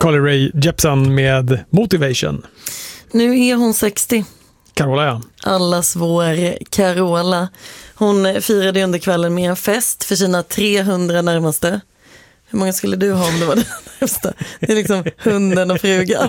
Carly Rae Jepsen med Motivation. Nu är hon 60. Carola, ja. Allas vår Carola. Hon firade under kvällen med en fest för sina 300 närmaste. Hur många skulle du ha om det var det närmaste? Det är liksom hunden och frugan.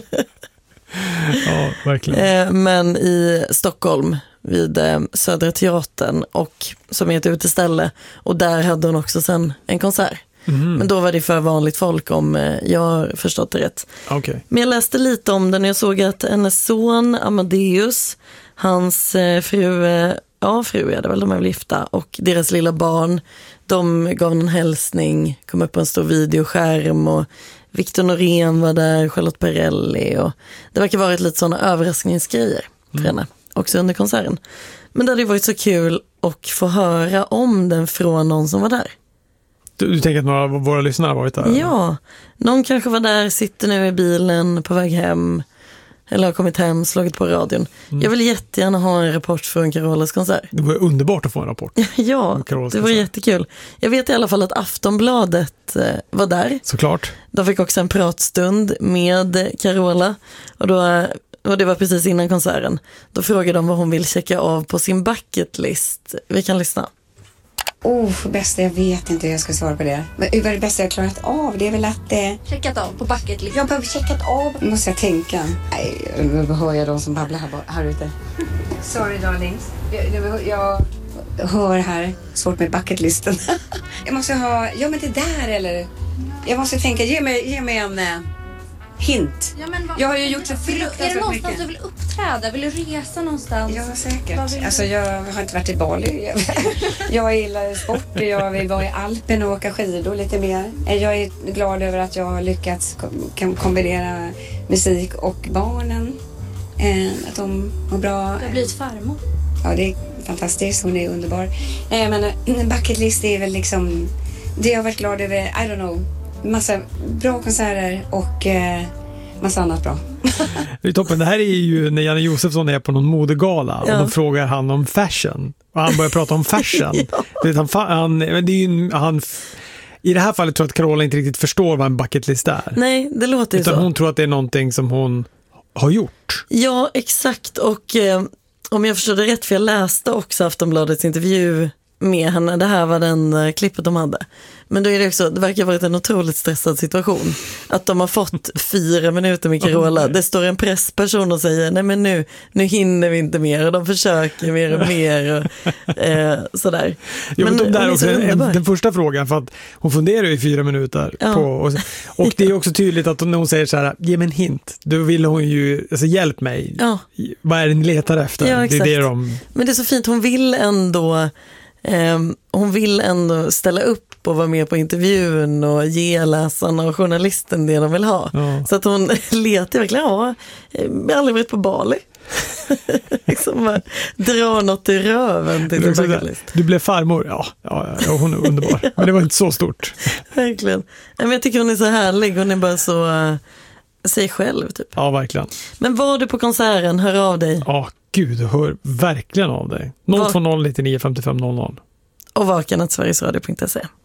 Ja, verkligen. Men i Stockholm vid Södra Teatern, och som är ett uteställe. Och där hade hon också sen en konsert. Men då var det för vanligt folk, om jag har förstått det rätt. Okay. Men jag läste lite om den och jag såg att hennes son Amadeus, hans fru är det väl, de är väl gifta, och deras lilla barn, de gav en hälsning, kom upp på en stor videoskärm, och Victor Norén var där, Charlotte Perrelli, och det verkar vara lite sådana överraskningsgrejer för henne, också under konserten. Men det hade ju varit så kul att få höra om den från någon som var där. Du tänker att några av våra lyssnare har varit där? Ja, någon kanske var där, sitter nu i bilen på väg hem, eller har kommit hem, slagit på radion. Jag vill jättegärna ha en rapport från Carolas konsert. Det var underbart att få en rapport. Ja, det var jättekul. Jag vet i alla fall att Aftonbladet var där. Såklart. De fick också en pratstund med Carola. Och det var precis innan konserten. Då frågade de vad hon vill checka av på sin bucketlist. Vi kan lyssna. Bästa, jag vet inte hur jag ska svara på det. Men vad är det bästa jag klarat av? Det är väl att... Checkat av på bucketlist. Jag behöver checkat av. Måste jag tänka. Nej, nu hör jag de som babblar här ute. Sorry darlings. Jag hör här. Svårt med bucketlisten. Jag måste ha... Ja, men det där eller... Jag måste tänka, ge mig en... hint. Ja, men jag har ju gjort så fruktansvärt mycket. Är det någonstans du vill uppträda? Vill du resa någonstans? Ja, säkert. Alltså, jag har inte varit i Bali. Jag gillar sport. Jag vill vara i Alpen och åka skidor lite mer. Jag är glad över att jag har lyckats kombinera musik och barnen. Att de har bra... Du har blivit farmor. Ja, det är fantastiskt. Hon är underbar. Men en bucketlist är väl liksom... Det jag har varit glad över, I don't know... Massa bra konserter och massa annat bra. Det är toppen. Det här är ju när Janne Josefsson är på någon modegala och då frågar han om fashion. Och han börjar prata om fashion. I det här fallet tror jag att Carola inte riktigt förstår vad en bucketlist är. Nej, det låter ju så. Utan hon tror att det är någonting som hon har gjort. Ja, exakt. Och om jag förstår det rätt, för jag läste också Aftonbladets intervju med henne. Det här var den klippet de hade. Men då är det också, det verkar ha varit en otroligt stressad situation. Att de har fått 4 minuter med Carola. Det står en pressperson och säger, nej men nu hinner vi inte mer. Och de försöker mer och mer och sådär. Jo, men där också den första frågan, för att hon funderar i 4 minuter på, och det är också tydligt att när hon säger så här, ge mig en hint, då vill hon ju, alltså hjälp mig. Ja. Vad är det ni letar efter? Ja, exakt. Det är det Men det är så fint, hon vill ändå ställa upp och vara med på intervjun och ge läsarna och journalisten det de vill ha. Ja. Så att hon letar verkligen, jag har aldrig varit på Bali. Liksom dra något i röven till din bucketlist. Du blev farmor, ja, hon är underbar. Men det var inte så stort. Verkligen. Men jag tycker hon är så härlig, hon är bara så sig själv typ. Ja, verkligen. Men var du på konserten, hör av dig. Ja, gud, hör verkligen av dig. 020 99 55 00. Och vakan@sverigesradio.se.